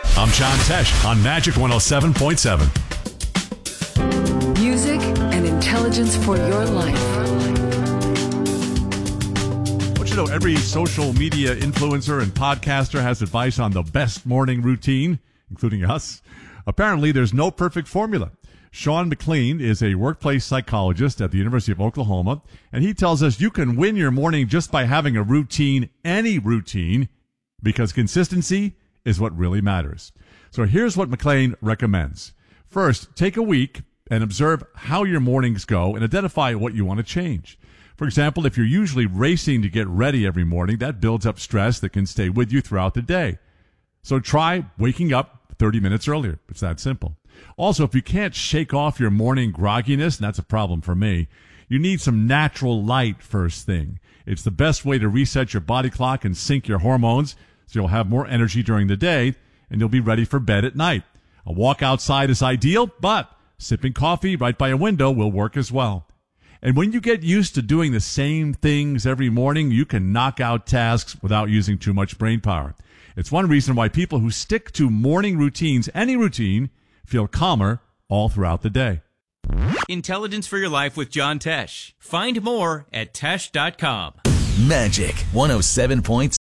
I'm John Tesh on Magic 107.7. Music and intelligence for your life. I want you to know every social media influencer and podcaster has advice on the best morning routine, including us. Apparently, there's no perfect formula. Sean McLean is a workplace psychologist at the University of Oklahoma, and he tells us you can win your morning just by having a routine, any routine, because consistency is what really matters. So here's what McLean recommends. First, take a week and observe how your mornings go and identify what you want to change. For example, if you're usually racing to get ready every morning, that builds up stress that can stay with you throughout the day. So try waking up 30 minutes earlier. It's that simple. Also, if you can't shake off your morning grogginess, and that's a problem for me, you need some natural light first thing. It's the best way to reset your body clock and sync your hormones, so you'll have more energy during the day, and you'll be ready for bed at night. A walk outside is ideal, but sipping coffee right by a window will work as well. And when you get used to doing the same things every morning, you can knock out tasks without using too much brain power. It's one reason why people who stick to morning routines, any routine, feel calmer all throughout the day. Intelligence for your life with John Tesh. Find more at tesh.com. Magic 107.7.